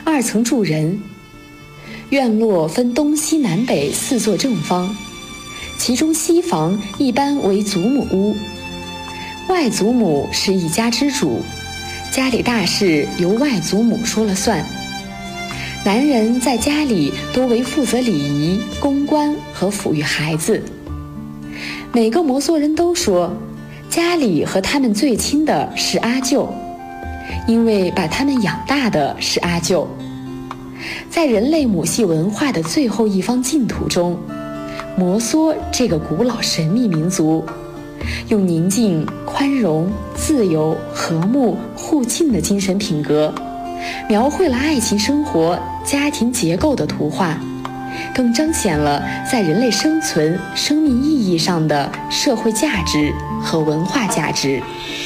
2层住人。院落分东西南北4座正方，其中西房一般为祖母屋，外祖母是一家之主，家里大事由外祖母说了算。男人在家里多为负责礼仪、公关和抚育孩子。每个摩梭人都说，家里和他们最亲的是阿舅，因为把他们养大的是阿舅。在人类母系文化的最后一方净土中，摩梭这个古老神秘民族，用宁静、宽容、自由、和睦、互敬的精神品格，描绘了爱情生活、家庭结构的图画，更彰显了在人类生存、生命意义上的社会价值和文化价值。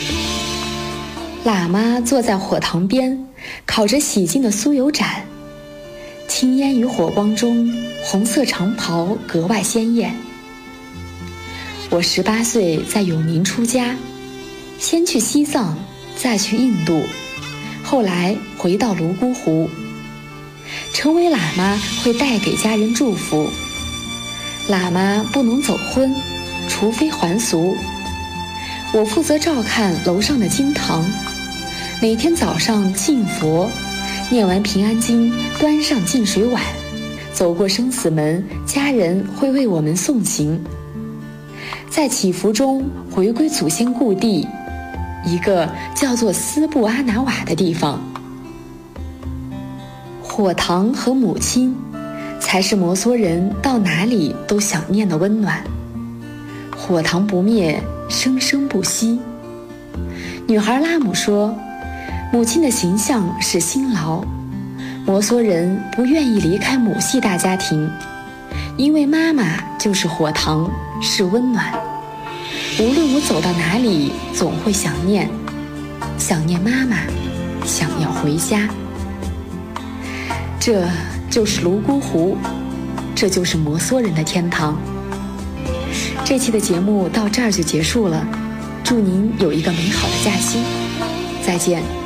喇嘛坐在火塘边，烤着洗净的酥油盏，青烟与火光中，红色长袍格外鲜艳。我18岁在永宁出家，先去西藏，再去印度，后来回到泸沽湖。成为喇嘛会带给家人祝福，喇嘛不能走婚，除非还俗。我负责照看楼上的经堂，每天早上敬佛，念完平安经，端上净水碗，走过生死门，家人会为我们送行。在祈福中回归祖先故地，一个叫做斯布阿拿瓦的地方。火塘和母亲，才是摩梭人到哪里都想念的温暖。火塘不灭，生生不息。女孩拉姆说，母亲的形象是辛劳。摩梭人不愿意离开母系大家庭，因为妈妈就是火塘，是温暖。无论我走到哪里，总会想念妈妈，想要回家。这就是泸沽湖，这就是摩梭人的天堂。这期的节目到这儿就结束了，祝您有一个美好的假期，再见。